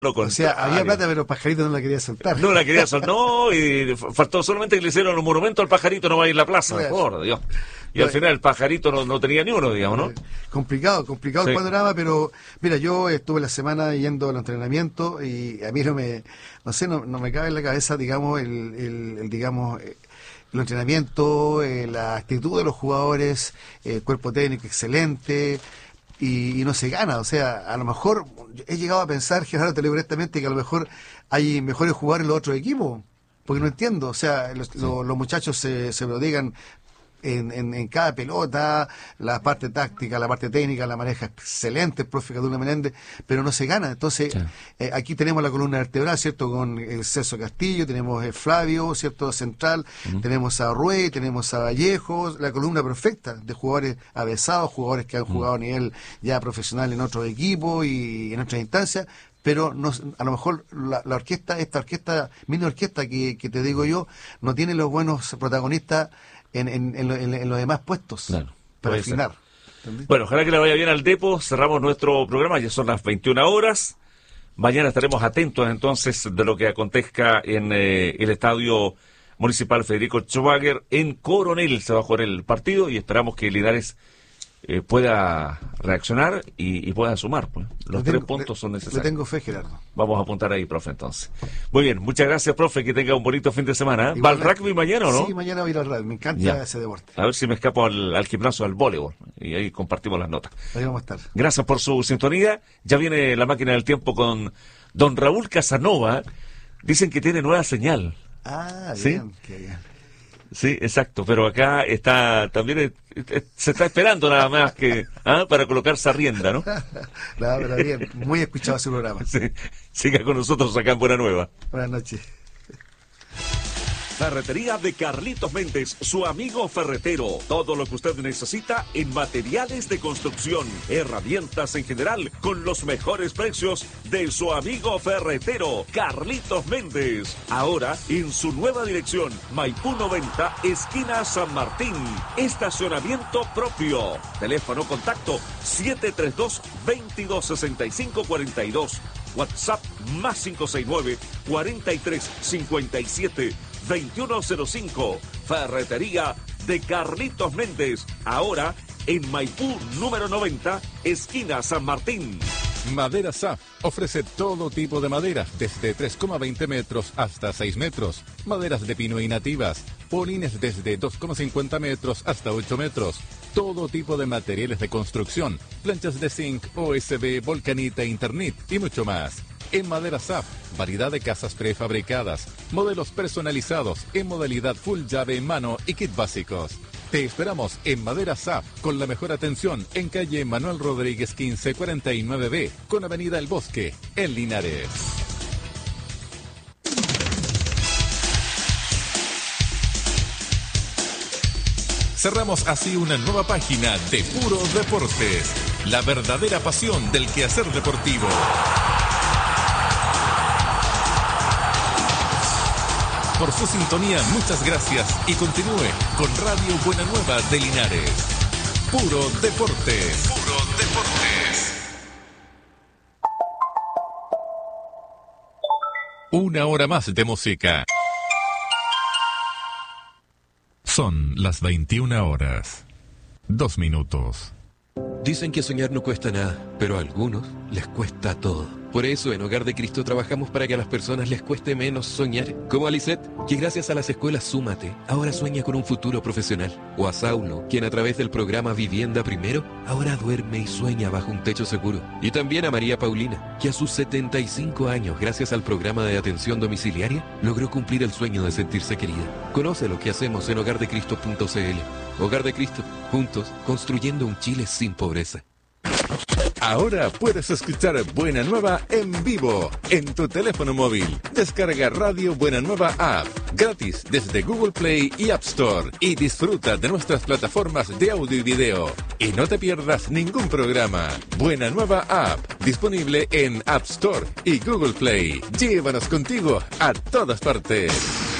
Lo O sea, contrario. había plata, pero Pajarito no la quería soltar. No la quería soltar, no, y faltó solamente que le hicieron un monumento al pajarito, no va a ir a la plaza, Claro. por Dios. Y al final el pajarito no tenía ni uno, digamos, ¿no? Complicado Sí. el panorama, pero mira, yo estuve la semana yendo al entrenamiento y a mí no me cabe en la cabeza, digamos, el entrenamiento, la actitud de los jugadores, el cuerpo técnico excelente, y no se gana. O sea, a lo mejor he llegado a pensar, Gerardo, te lo digo directamente, que a lo mejor hay mejores jugadores en los otros equipos, porque no entiendo. O sea, los muchachos se prodigan en cada pelota, la parte táctica, la parte técnica, la maneja excelente el profe Caduna Menéndez, pero no se gana. Entonces, aquí tenemos la columna vertebral, ¿cierto? Con el Celso Castillo, tenemos el Flavio, ¿cierto? Central, tenemos a Ruey, tenemos a Vallejo, la columna perfecta de jugadores avesados, jugadores que han jugado a nivel ya profesional en otros equipos y en otras instancias, pero no, a lo mejor esta orquesta, mini orquesta que te digo yo, no tiene los buenos protagonistas en los demás puestos, Claro, para puede ser. afinar. ¿Entendés? Bueno, ojalá que le vaya bien al Depo. Cerramos nuestro programa, ya son las 21 horas. Mañana estaremos atentos entonces de lo que acontezca en el Estadio Municipal Federico Schwager. En Coronel se va a jugar el partido y esperamos que Linares pueda reaccionar y pueda sumar. Pues. Los 3 puntos son necesarios. Le tengo fe, Gerardo. Vamos a apuntar ahí, profe, entonces. Muy bien, muchas gracias, profe, que tenga un bonito fin de semana. ¿Va al Igualmente. rugby mañana o no? Sí, mañana voy a ir al rugby, me encanta Ya. ese deporte. A ver si me escapo al gimnasio, al voleibol, y ahí compartimos las notas. Ahí vamos a estar. Gracias por su sintonía. Ya viene la máquina del tiempo con don Raúl Casanova. Dicen que tiene nueva señal. Ah, ¿Sí? bien, qué bien. Sí, exacto, pero acá está también se está esperando nada más que para colocarse a rienda, ¿no? No, pero bien, muy escuchado su programa. Sí, siga con nosotros acá en Buena Nueva. Buenas noches. Ferretería de Carlitos Méndez, su amigo ferretero. Todo lo que usted necesita en materiales de construcción, herramientas en general, con los mejores precios de su amigo ferretero, Carlitos Méndez. Ahora en su nueva dirección, Maipú 90, esquina San Martín. Estacionamiento propio. Teléfono contacto 732-2265-42. WhatsApp más 569 4357 2105. Ferretería de Carlitos Méndez. Ahora en Maipú número 90, esquina San Martín. Madera SAF ofrece todo tipo de maderas, desde 3,20 metros hasta 6 metros. Maderas de pino y nativas. Polines desde 2,50 metros hasta 8 metros. Todo tipo de materiales de construcción. Planchas de zinc, OSB, volcanita, Internet y mucho más. En Madera SAF, variedad de casas prefabricadas, modelos personalizados en modalidad full llave en mano y kit básicos. Te esperamos en Madera SAF con la mejor atención en calle Manuel Rodríguez 1549B con avenida El Bosque, en Linares. Cerramos así una nueva página de Puro Deportes, la verdadera pasión del quehacer deportivo. Por su sintonía, muchas gracias y continúe con Radio Buena Nueva de Linares. Puro Deportes. Puro Deportes. Una hora más de música. Son las 21 horas. 2 minutos. Dicen que soñar no cuesta nada, pero a algunos les cuesta todo. Por eso en Hogar de Cristo trabajamos para que a las personas les cueste menos soñar. Como a Lisette, que gracias a las escuelas Súmate, ahora sueña con un futuro profesional. O a Saulo, quien a través del programa Vivienda Primero, ahora duerme y sueña bajo un techo seguro. Y también a María Paulina, que a sus 75 años, gracias al programa de atención domiciliaria, logró cumplir el sueño de sentirse querida. Conoce lo que hacemos en hogardecristo.cl. Hogar de Cristo, juntos, construyendo un Chile sin pobreza. Ahora puedes escuchar Buena Nueva en vivo en tu teléfono móvil. Descarga Radio Buena Nueva App gratis desde Google Play y App Store y disfruta de nuestras plataformas de audio y video. Y no te pierdas ningún programa. Buena Nueva App, disponible en App Store y Google Play. Llévanos contigo a todas partes.